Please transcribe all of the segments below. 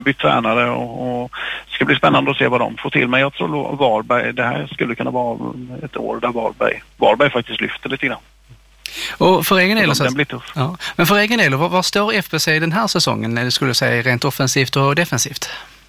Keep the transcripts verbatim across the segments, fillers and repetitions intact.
bytt tränare och, och det ska bli spännande att se vad de får till. Men jag tror Varberg, det här skulle kunna vara ett år där Varberg, Varberg faktiskt lyfter lite grann. Och för egen del, så, så, ja. Men för egen del, var, var står F B C den här säsongen när du skulle säga rent offensivt och defensivt?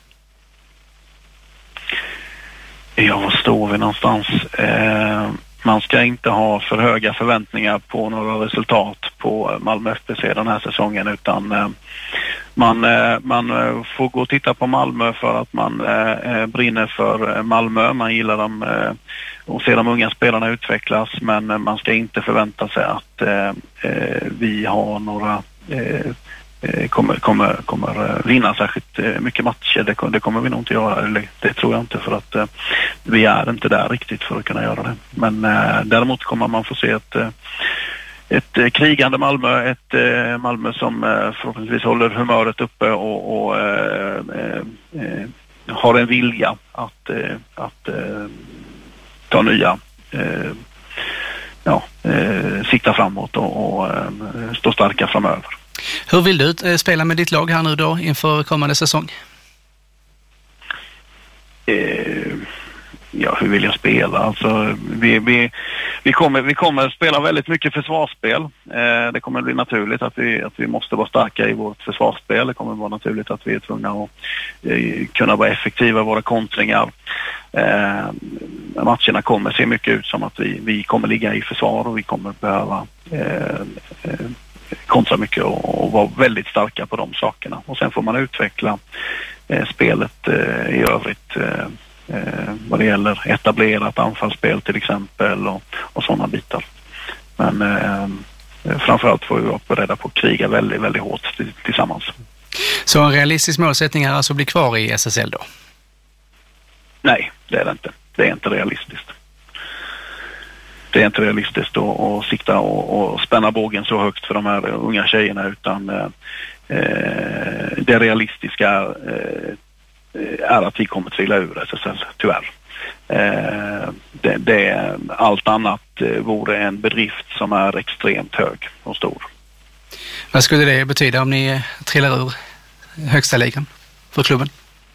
Ja, var står vi någonstans? Eh, man ska inte ha för höga förväntningar på några resultat på Malmö F B C den här säsongen, utan eh, man, eh, man får gå och titta på Malmö för att man eh, brinner för Malmö. Man gillar dem eh, och ser de unga spelarna utvecklas, men man ska inte förvänta sig att eh, vi har några eh, kommer, kommer, kommer vinna särskilt mycket matcher. Det, det kommer vi nog inte göra, eller det tror jag inte, för att eh, vi är inte där riktigt för att kunna göra det. Men eh, däremot kommer man få se ett, ett, ett krigande Malmö, ett eh, Malmö som eh, förhoppningsvis håller humöret uppe och, och eh, eh, har en vilja att, eh, att eh, ta nya eh, ja, eh, sikta framåt och, och eh, stå starka framöver. Hur vill du spela med ditt lag här nu då inför kommande säsong? Eh, ja, hur vill jag spela? Alltså, vi, vi, vi, kommer, vi kommer spela väldigt mycket försvarsspel. Eh, det kommer bli naturligt att vi, att vi måste vara starka i vårt försvarsspel. Det kommer vara naturligt att vi är tvungna att eh, kunna vara effektiva i våra kontringar. Eh, matcherna kommer se mycket ut som att vi, vi kommer ligga i försvar och vi kommer behöva eh, eh, kontra mycket och, och vara väldigt starka på de sakerna. Och sen får man utveckla eh, spelet eh, i övrigt eh, eh, vad det gäller etablerat anfallsspel till exempel och, och sådana bitar. Men eh, framförallt får vi vara beredda på att kriga väldigt, väldigt hårt tillsammans. Så en realistisk målsättning är alltså att bli kvar i S S L då? Nej, det är det inte. Det är inte realistiskt. Det är inte realistiskt att, att sikta och, och spänna bågen så högt för de här unga tjejerna, utan eh, det realistiska eh, är att vi kommer trilla ur S S L, tyvärr. Eh, det, det, allt annat vore en bedrift som är extremt hög och stor. Vad skulle det betyda om ni trillar ur högsta ligan för klubben?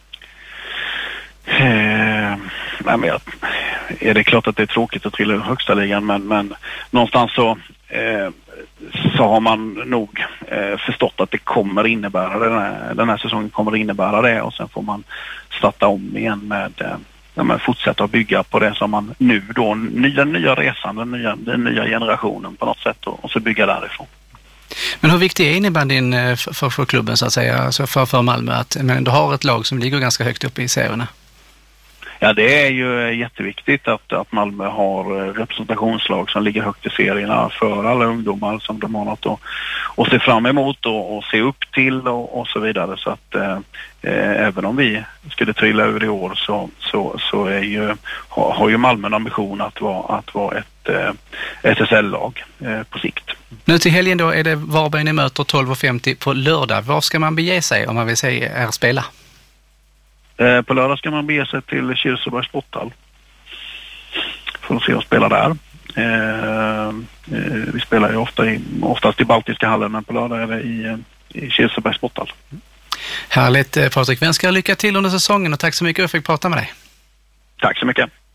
Eh, nej men jag, är det klart att det är tråkigt att trilla ur högsta ligan, men, men någonstans så, eh, så har man nog eh, förstått att det kommer innebära den här, den här säsongen kommer innebära det, och sen får man starta om igen med, eh, med fortsätta att bygga på det som man nu då, den nya resan, den nya, den nya generationen på något sätt, och, och så bygga därifrån. Men hur viktig är innebandyn för, för, för klubben så att säga, alltså för, för Malmö, att men du har ett lag som ligger ganska högt upp i serierna? Ja, det är ju jätteviktigt att, att Malmö har representationslag som ligger högt i serierna för alla ungdomar som de har något att, att se fram emot och, och se upp till och, och så vidare. Så att eh, även om vi skulle trilla ur i år så, så, så är ju, har, har ju Malmö en ambition att vara, att vara ett eh, S S L-lag eh, på sikt. Nu till helgen då är det Varberg ni möter tolv och femtio på lördag. Var ska man bege sig om man vill se er spela? Eh, på lördag ska man bege sig till Kirsebergs sporthall för att se oss spela där. Eh, eh, vi spelar ju ofta i, oftast i Baltiska hallen, men på lördag är det i, i Kirsebergs sporthall. Härligt, Patrik. Vi önskar lycka till under säsongen och tack så mycket för att jag fick prata med dig. Tack så mycket.